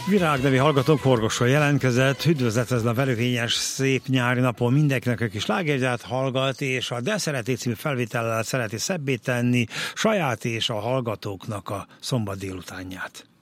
Virágnevi hallgatók, Horgosról jelentkezett. Üdvözlet ezen a velőfényes, szép nyári napon mindenkinek, aki slágergyát hallgat, és a De Szereti című felvétellel szereti szebbé tenni saját és a hallgatóknak a szombat délutánját.